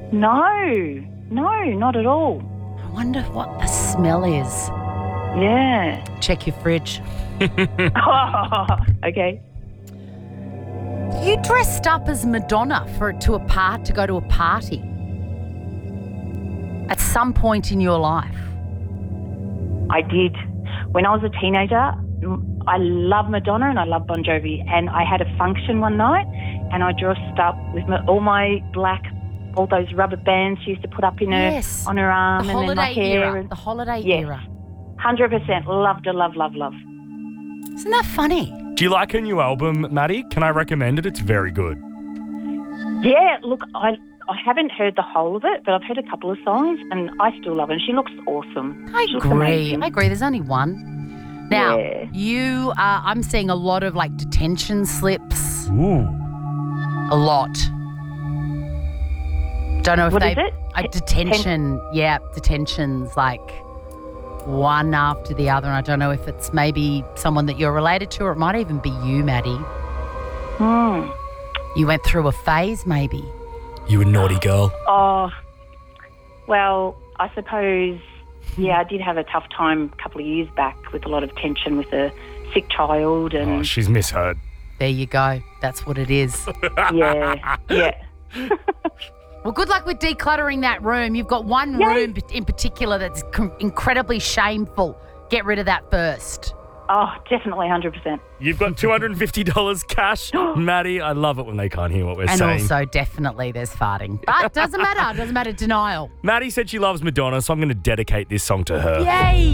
No, not at all. I wonder what the smell is. Yeah. Check your fridge. Okay. You dressed up as Madonna to go to a party at some point in your life. I did. When I was a teenager, I love Madonna and I love Bon Jovi, and I had a function one night and I dressed up with all my black, all those rubber bands she used to put up in her on her arm, the and then my holiday hair. era. The holiday Yes. era. 100%. Loved her, love. Isn't that funny? Do you like her new album, Maddie? Can I recommend it? It's very good. Yeah, look, I haven't heard the whole of it, but I've heard a couple of songs and I still love her. She looks awesome. I She looks agree. amazing. I agree. There's only one. Now, Yeah. I'm seeing a lot of like detention slips. Ooh. A lot. Don't know if What they is it? detention. Yeah, detentions like one after the other. And I don't know if it's maybe someone that you're related to, or it might even be you, Maddie. Hmm. You went through a phase, maybe. You a naughty girl. Oh, well, I suppose, yeah, I did have a tough time a couple of years back with a lot of tension with a sick child Oh, and, she's misheard. There you go. That's what it is. yeah. Well, good luck with decluttering that room. You've got one room in particular that's incredibly shameful. Get rid of that first. Oh, definitely 100%. You've got $250 cash. Maddie, I love it when they can't hear what we're And saying. also, definitely, there's farting. But doesn't matter. Doesn't matter. Denial. Maddie said she loves Madonna, so I'm going to dedicate this song to her. Yay!